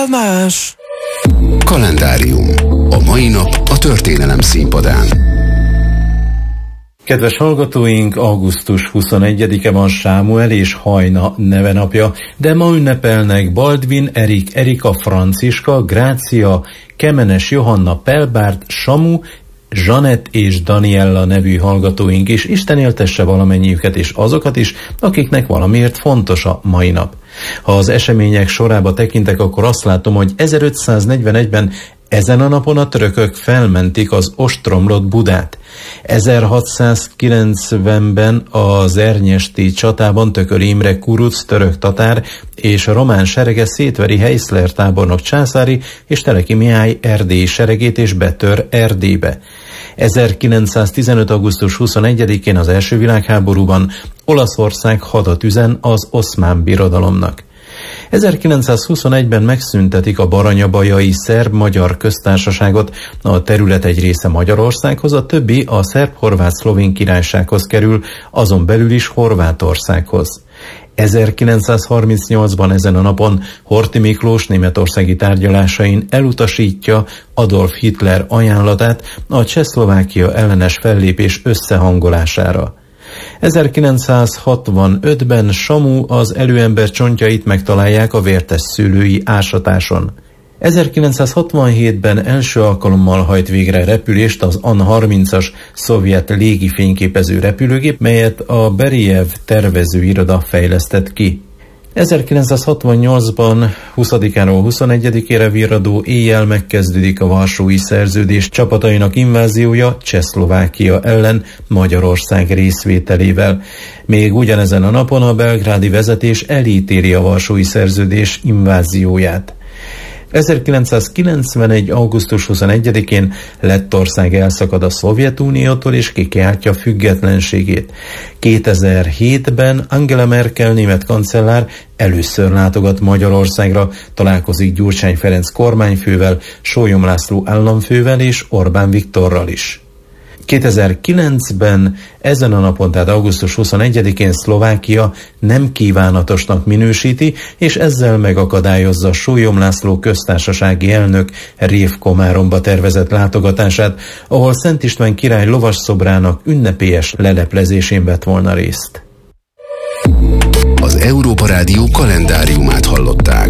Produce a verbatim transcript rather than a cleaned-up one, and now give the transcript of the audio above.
Más. Kalendárium. A mai nap a történelem színpadán. Kedves hallgatóink, augusztus huszonegyedike van Sámuel és Hajna nevenapja, de ma ünnepelnek Baldvin, Erik, Erika, Franciska, Grácia, Kemenes Johanna, Pelbárt, Samu, Zsanett és Daniella nevű hallgatóink is. Isten éltesse valamennyiüket és azokat is, akiknek valamiért fontos a mai nap. Ha az események sorába tekintek, akkor azt látom, hogy ezerötszáznegyvenegyben ezen a napon a törökök felmentik az ostromlott Budát. ezerhatszázkilencvenben az ernyesti csatában Tököli Imre kuruc török tatár és a román serege szétveri Heiszler tábornok császári és Teleki Mihály erdélyi seregét és betör Erdélybe. ezerkilencszáztizenöt. augusztus huszonegyedikén az első világháborúban Olaszország hadat üzen az Oszmán Birodalomnak. ezerkilencszázhuszonegyben megszüntetik a baranyabajai szerb-magyar köztársaságot, a terület egy része Magyarországhoz, a többi a szerb-horvát-szlovén királysághoz kerül, azon belül is Horvátországhoz. ezerkilencszázharmincnyolcban ezen a napon Horthy Miklós németországi tárgyalásain elutasítja Adolf Hitler ajánlatát a Csehszlovákia ellenes fellépés összehangolására. ezerkilencszázhatvanötben Samu az előember csontjait megtalálják a vértes szőlői ásatáson. ezerkilencszázhatvanhétben első alkalommal hajt végre repülést az An harmincas szovjet légifényképező repülőgép, melyet a Beriev tervezőiroda fejlesztett ki. ezerkilencszázhatvannyolcban huszadikáról huszonegyedikére virradó éjjel megkezdődik a Varsói Szerződés csapatainak inváziója Csehszlovákia ellen Magyarország részvételével. Még ugyanezen a napon a belgrádi vezetés elítéli a Varsói Szerződés invázióját. ezerkilencszázkilencvenegy. augusztus huszonegyedikén Lettország elszakad a Szovjetuniótól és kikiáltja függetlenségét. kétezer-hétben Angela Merkel német kancellár először látogat Magyarországra, találkozik Gyurcsány Ferenc kormányfővel, Sólyom László államfővel és Orbán Viktorral is. kétezer-kilencben ezen a napon, tehát augusztus huszonegyedikén Szlovákia nem kívánatosnak minősíti, és ezzel megakadályozza Sólyom László köztársasági elnök Rév Komáromba tervezett látogatását, ahol Szent István király lovasszobrának ünnepélyes leleplezésén vett volna részt. Az Európa Rádió kalendáriumát hallották.